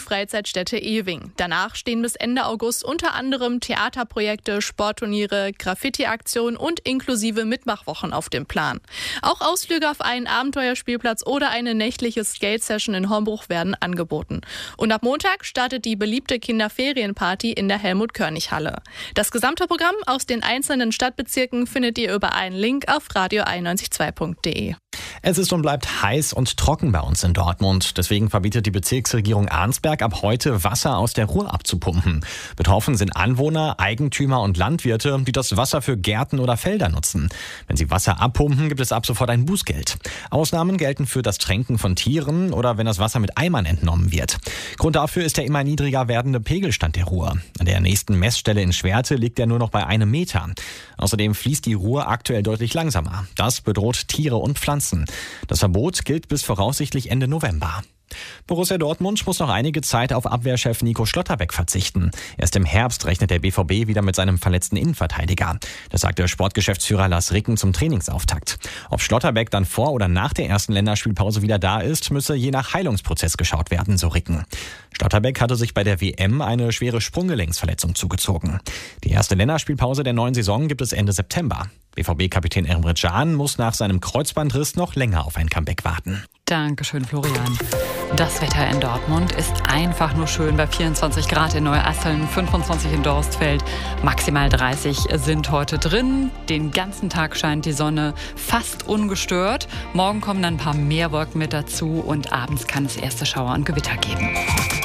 Freizeitstätte Ewing. Danach stehen bis Ende August unter anderem Theaterprojekte, Sportturniere, Graffiti-Aktionen und inklusive Mitmachwochen auf dem Plan. Auch Ausflüge auf einen Abenteuerspielplatz oder eine nächtliche Skate-Session in Hornbruch werden angeboten. Und ab Montag startet die beliebte Kinderferienparty in der Helmut-Körnig-Halle. Das gesamte Programm aus den einzelnen Stadtbezirken findet ihr über einen Link auf radio91.2.de. Es ist und bleibt heiß und trocken bei uns in Dortmund. Deswegen verbietet die Bezirksregierung Arnsberg ab heute, Wasser aus der Ruhr abzupumpen. Betroffen sind Anwohner, Eigentümer und Landwirte, die das Wasser für Gärten oder Felder nutzen. Wenn sie Wasser abpumpen, gibt es ab sofort ein Bußgeld. Ausnahmen gelten für das Tränken von Tieren oder wenn das Wasser mit Eimern entnommen wird. Grund dafür ist der immer niedriger werdende Pegelstand der Ruhr. An der nächsten Messstelle in Schwerte liegt er nur noch bei 1 Meter. Außerdem fließt die Ruhr aktuell deutlich langsamer. Das bedroht Tiere und Pflanzen. Das Verbot gilt bis voraussichtlich Ende November. Borussia Dortmund muss noch einige Zeit auf Abwehrchef Nico Schlotterbeck verzichten. Erst im Herbst rechnet der BVB wieder mit seinem verletzten Innenverteidiger. Das sagte Sportgeschäftsführer Lars Ricken zum Trainingsauftakt. Ob Schlotterbeck dann vor oder nach der ersten Länderspielpause wieder da ist, müsse je nach Heilungsprozess geschaut werden, so Ricken. Schlotterbeck hatte sich bei der WM eine schwere Sprunggelenksverletzung zugezogen. Die erste Länderspielpause der neuen Saison gibt es Ende September. BVB-Kapitän Emre Can muss nach seinem Kreuzbandriss noch länger auf ein Comeback warten. Dankeschön, Florian. Das Wetter in Dortmund ist einfach nur schön. Bei 24 Grad in Neuasseln, 25 in Dorstfeld, maximal 30 sind heute drin. Den ganzen Tag scheint die Sonne fast ungestört. Morgen kommen dann ein paar mehr Wolken mit dazu und abends kann es erste Schauer und Gewitter geben.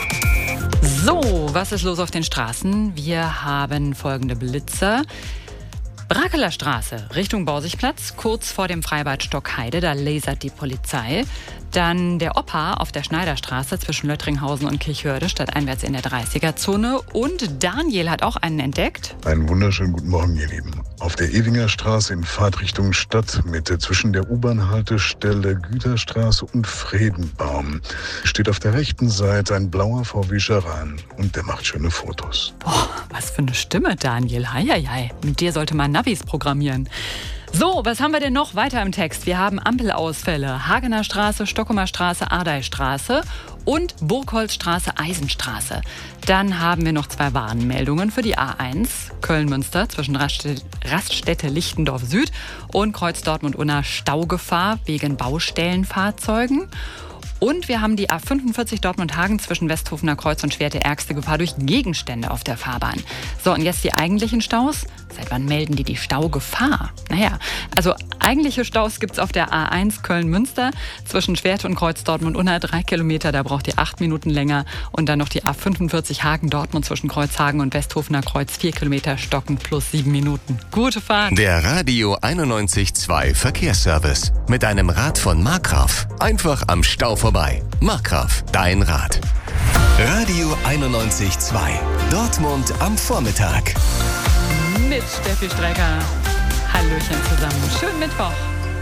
So, was ist los auf den Straßen? Wir haben folgende Blitzer. Brakeler Straße, Richtung Borsigplatz, kurz vor dem Freibad Stockheide, da lasert die Polizei. Dann der Opa auf der Schneiderstraße zwischen Löttringhausen und Kirchhörde, stadteinwärts in der 30er-Zone. Und Daniel hat auch einen entdeckt. Einen wunderschönen guten Morgen, ihr Lieben. Auf der Ewinger Straße in Fahrtrichtung Stadtmitte zwischen der U-Bahn-Haltestelle Güterstraße und Friedenbaum steht auf der rechten Seite ein blauer VW Charan und der macht schöne Fotos. Boah, was für eine Stimme, Daniel. Heieiei. Mit dir sollte man Navis programmieren. So, was haben wir denn noch weiter im Text? Wir haben Ampelausfälle. Hagener Straße, Stockumer Straße, Ardeistraße und Burgholzstraße, Eisenstraße. Dann haben wir noch 2 Warnmeldungen für die A1 Köln-Münster zwischen Raststätte Lichtendorf Süd und Kreuz Dortmund-Unna Staugefahr wegen Baustellenfahrzeugen. Und wir haben die A45 Dortmund-Hagen zwischen Westhofener Kreuz und Schwerte ärgste Gefahr durch Gegenstände auf der Fahrbahn. So, und jetzt die eigentlichen Staus. Seit wann melden die Staugefahr? Naja, also eigentliche Staus gibt's auf der A1 Köln-Münster zwischen Schwerte und Kreuz Dortmund-Unna 3 Kilometer. Da braucht ihr 8 Minuten länger. Und dann noch die A45 Hagen-Dortmund zwischen Kreuzhagen und Westhofener Kreuz 4 Kilometer Stocken plus 7 Minuten. Gute Fahrt. Der Radio 91.2 Verkehrsservice. Mit einem Rad von Markgraf. Einfach am Stau vorbei. Markgraf, dein Rad. Radio 91.2. Dortmund am Vormittag. Mit Steffi Strecker. Hallöchen zusammen. Schönen Mittwoch.